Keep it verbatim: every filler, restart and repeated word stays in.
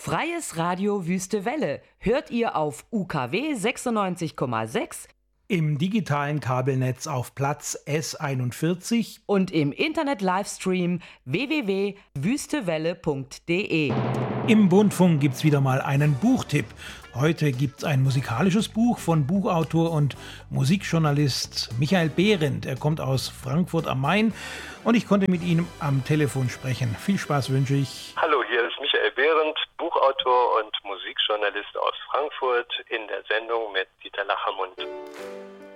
Freies Radio Wüste Welle hört ihr auf U K W sechsundneunzig Komma sechs, im digitalen Kabelnetz auf Platz S einundvierzig und im Internet-Livestream w w w punkt wüstewelle punkt d e. Im Bundfunk gibt's wieder mal einen Buchtipp. Heute gibt's ein musikalisches Buch von Buchautor und Musikjournalist Michael Behrendt. Er kommt aus Frankfurt am Main und ich konnte mit ihm am Telefon sprechen. Viel Spaß wünsche ich. Hallo, hier ist Michael Behrendt, Buchautor und Musikjournalist aus Frankfurt in der Sendung mit Dieter Lachermund.